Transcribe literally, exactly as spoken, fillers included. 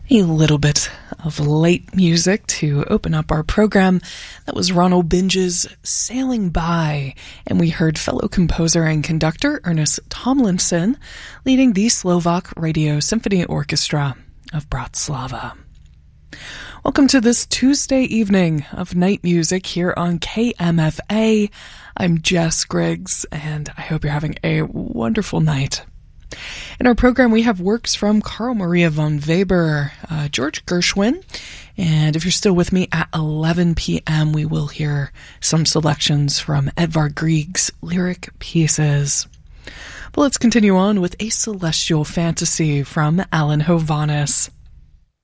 A little bit of light music to open up our program. That was Ronald Binge's Sailing By, and we heard fellow composer and conductor Ernest Tomlinson leading the Slovak Radio Symphony Orchestra of Bratislava. Welcome to this Tuesday evening of night music here on K M F A. I'm Jess Griggs, and I hope you're having a wonderful night. In our program, we have works from Carl Maria von Weber, uh, George Gershwin, and if you're still with me at eleven p.m., we will hear some selections from Edvard Grieg's lyric pieces. But let's continue on with a celestial fantasy from Alan Hovhaness.